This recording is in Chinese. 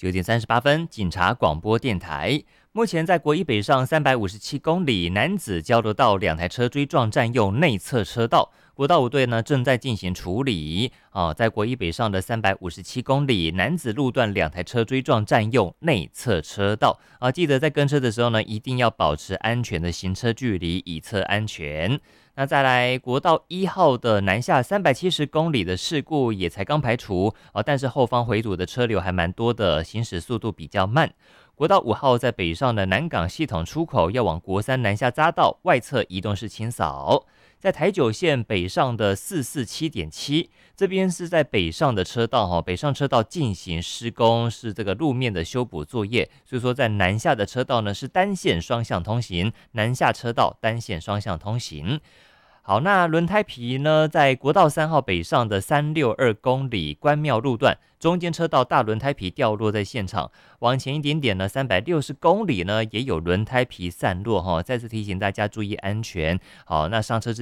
9点38分，警察广播电台。目前在国一北上357公里男子交流道2台车追撞占用内侧车道，国道5队呢正在进行处理。在国一北上的357公里男子路段2台车追撞占用内侧车道。记得在跟车的时候呢，一定要保持安全的行车距离，以策安全。那再来，国道1号的南下370公里的事故也才刚排除，但是后方回堵的车流还蛮多的，行驶速度比较慢。国道5号在北上的南港系统出口要往国3南下匝道外侧移动式清扫。在台九线北上的447.7，这边是在北上的车道，北上车道进行施工，是这个路面的修补作业，所以说在南下的车道呢是单线双向通行，南下车道单线双向通行。好，那轮胎皮呢，在国道3号北上的362公里关庙路段，中间车道大轮胎皮掉落在现场，往前一点点呢360公里呢也有轮胎皮散落，再次提醒大家注意安全。好，那上车之